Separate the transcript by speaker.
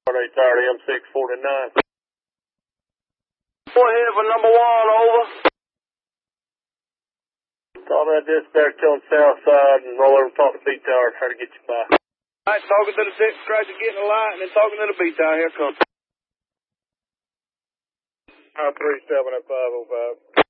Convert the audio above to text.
Speaker 1: M649.
Speaker 2: Go ahead for number 1, over.
Speaker 1: Call that dispatch on south side and roll over and talk to B-Tower and try to get you by.
Speaker 2: Alright, talking to the 6 scratcher, getting a light, and then talking to the B-Tower. Here comes.
Speaker 1: 37 at 505.